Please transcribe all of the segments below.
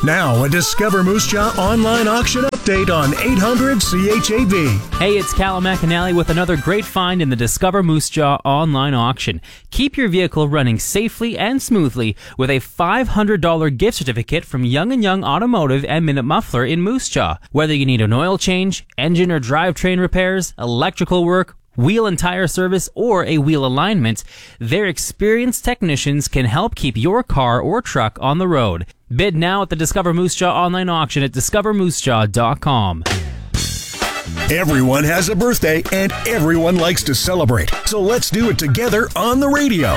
Now, a Discover Moose Jaw online auction update on 800 CHAB. Hey, it's Callum McAnally with another great find in the Discover Moose Jaw online auction. Keep your vehicle running safely and smoothly with a $500 gift certificate from Young & Young Automotive and Minute Muffler in Moose Jaw. Whether you need an oil change, engine or drivetrain repairs, electrical work, wheel and tire service, or a wheel alignment, their experienced technicians can help keep your car or truck on the road. Bid now at the Discover Moose Jaw online auction at discovermoosejaw.com. Everyone has a birthday and everyone likes to celebrate. So let's do it together on the radio.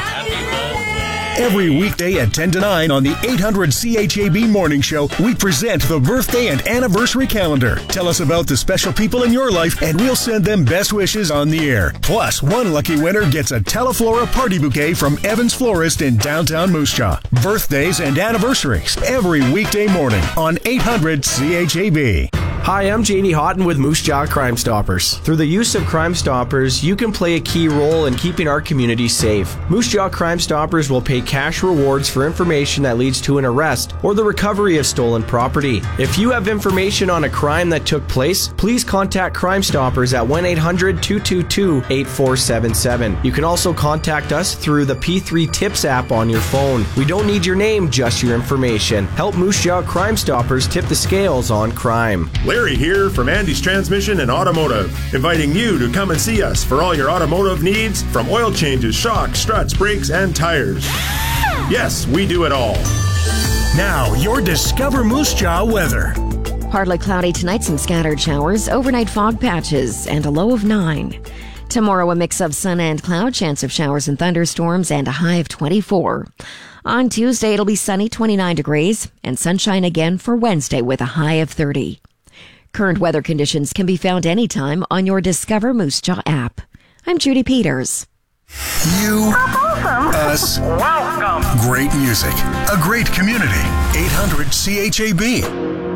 Every weekday at 10 to 9 on the 800 CHAB Morning Show, we present the birthday and anniversary calendar. Tell us about the special people in your life, and we'll send them best wishes on the air. Plus, one lucky winner gets a Teleflora party bouquet from Evans Florist in downtown Moose Jaw. Birthdays and anniversaries every weekday morning on 800 CHAB. Hi, I'm Janie Houghton with Moose Jaw Crime Stoppers. Through the use of Crime Stoppers, you can play a key role in keeping our community safe. Moose Jaw Crime Stoppers will pay cash rewards for information that leads to an arrest or the recovery of stolen property. If you have information on a crime that took place, please contact Crime Stoppers at 1-800-222-8477. You can also contact us through the P3 Tips app on your phone. We don't need your name, just your information. Help Moose Jaw Crime Stoppers tip the scales on crime. Larry here from Andy's Transmission and Automotive, inviting you to come and see us for all your automotive needs, from oil changes, shocks, struts, brakes, and tires. Yes, we do it all. Now, your Discover Moose Jaw weather. Partly cloudy tonight, some scattered showers, overnight fog patches, and a low of 9. Tomorrow, a mix of sun and cloud, chance of showers and thunderstorms, and a high of 24. On Tuesday, it'll be sunny, 29 degrees, and sunshine again for Wednesday with a high of 30. Current weather conditions can be found anytime on your Discover Moose Jaw app. I'm Judy Peters. You, us, welcome. Great music, a great community. 800 CHAB.